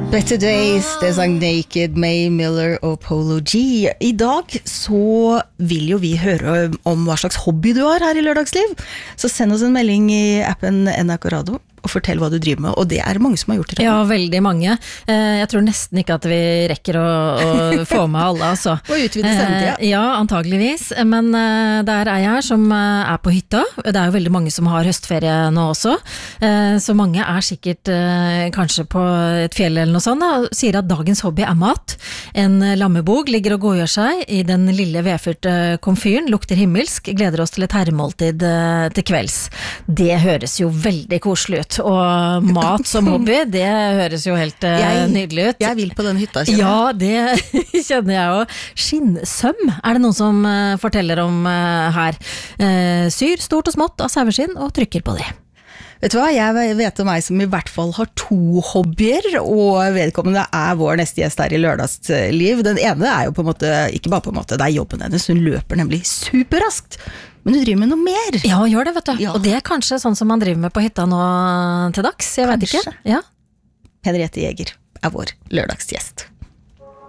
Better Days, det sang Naked, May Miller og Polo G. I dag så vil jo vi høre om hva slags hobby du har her i Lørdagsliv. Så send oss en melding i appen NRK Radio og fortell hva du driver med, og det mange som har gjort det. Ja, veldig mange. Jeg tror nesten ikke at vi rekker å få med alle, altså. Og utvide sendetida. Ja, antageligvis. Men der jeg her som på hytta. Det jo veldig mange som har høstferie nå også. Så mange sikkert kanskje på et fjell eller noe sånt, og sier at dagens hobby mat. En lammebog ligger og godgjør seg i den lille vedfyrte komfyren, lukter himmelsk, gleder oss til et herremåltid til kvelds. Det høres jo veldig koselig ut. Og mat som hobby, det høres jo helt nydelig ut. Jeg vil på den hytta, kjenner jeg. Ja, det kjenner jeg jo. Skinnsøm det noen som forteller om her. Syr stort og smått av saueskinn og trykker på det. Vet du hva, jeg vet om meg som i hvert fall har 2 hobbyer, og vedkommende vår neste gjest her i Lørdagsliv. Den ene jo på en måte, ikke bare på en måte, det jobben hennes, hun løper nemlig superraskt. Men du driver med noe mer. Ja, gjør det, vet du. Ja. Og det kanskje sånn som man driver med på hytta nå til dags, jeg vet ikke. Ja. Henriette Jæger vår lørdagsgjest.